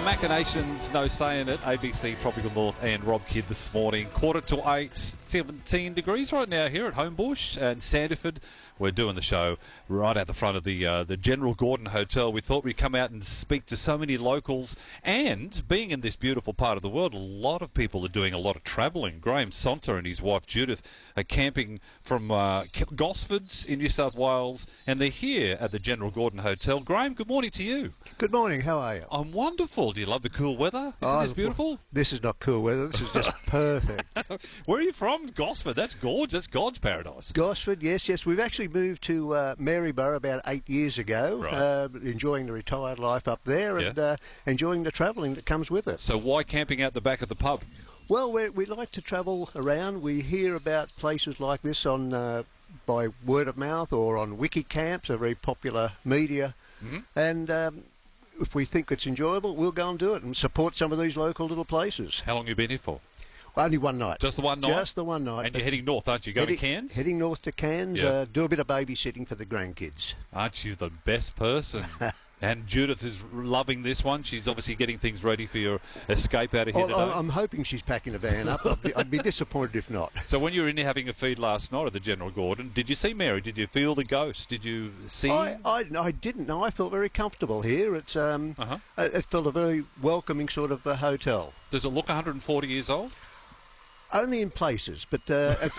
Machinations, no saying it. ABC Tropical North and Rob Kidd this morning. 7:45, 17 degrees right now here at Homebush and Sanderford. We're doing the show right at the front of the General Gordon Hotel. We thought we'd come out and speak to so many locals. And being in this beautiful part of the world, a lot of people are doing a lot of travelling. Graham Sonter and his wife Judith are camping from Gosfords in New South Wales, and they're here at the General Gordon Hotel. Graham, good morning to you. Good morning, how are you? I'm wonderful. Do you love the cool weather? Isn't this beautiful? This is not cool weather, this is just perfect. Where are you from? Gosford. That's gorgeous. That's God's paradise. Gosford, yes. We've actually moved to Maryborough about 8 years ago, right. Enjoying the retired life up there and enjoying the travelling that comes with it. So why camping out the back of the pub? Well, we like to travel around. We hear about places like this on by word of mouth or on wiki camps, a very popular media, and if we think it's enjoyable, we'll go and do it and support some of these local little places. How long have you been here for? Only one night. Just the one night? Just the one night. And you're heading north, aren't you? Going to Cairns? Heading north to Cairns, do a bit of babysitting for the grandkids. Aren't you the best person? And Judith is loving this one. She's obviously getting things ready for your escape out of here today. I'm hoping she's packing the van up. I'd be disappointed if not. So when you were in there having a feed last night at the General Gordon, did you see Mary? Did you feel the ghost? Did you see? I didn't. No, I felt very comfortable here. It's it felt a very welcoming sort of hotel. Does it look 140 years old? Only in places, but it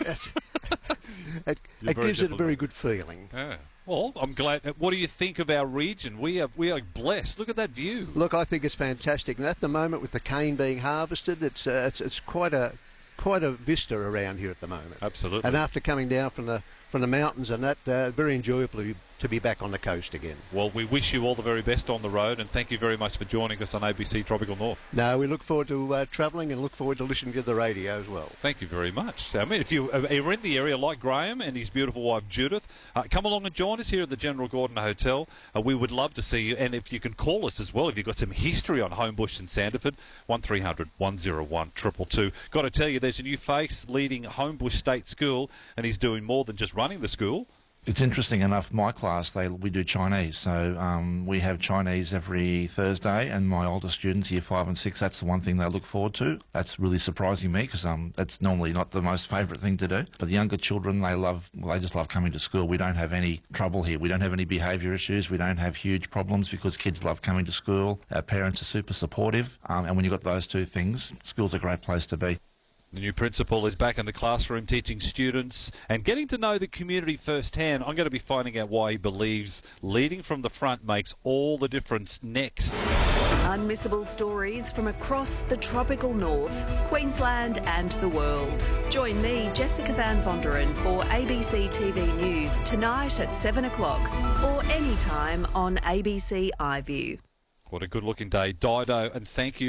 gives it a very good feeling. Yeah. Well, I'm glad. What do you think of our region? We are blessed. Look at that view. Look, I think it's fantastic. And at the moment, with the cane being harvested, it's quite a vista around here at the moment. Absolutely. And after coming down from the mountains and that, very enjoyable to be back on the coast again. Well, we wish you all the very best on the road, and thank you very much for joining us on ABC Tropical North. No, we look forward to travelling and look forward to listening to the radio as well. Thank you very much. I mean, if you are in the area like Graham and his beautiful wife Judith, come along and join us here at the General Gordon Hotel. We would love to see you, and if you can call us as well, if you've got some history on Homebush and Sanderford, 1300 101 222. Got to tell you, there's a new face leading Homebush State School, and he's doing more than just running the school. It's interesting enough, my class, we do Chinese. So we have Chinese every Thursday, and my older students, year 5 and 6, that's the one thing they look forward to. That's really surprising me because that's normally not the most favourite thing to do. But the younger children, they just love coming to school. We don't have any trouble here. We don't have any behaviour issues. We don't have huge problems because kids love coming to school. Our parents are super supportive. And when you've got those two things, school's a great place to be. The new principal is back in the classroom teaching students and getting to know the community firsthand. I'm going to be finding out why he believes leading from the front makes all the difference next. Unmissable stories from across the tropical north, Queensland and the world. Join me, Jessica Van Vonderen, for ABC TV News tonight at 7 o'clock or anytime on ABC iView. What a good-looking day, Dido, and thank you.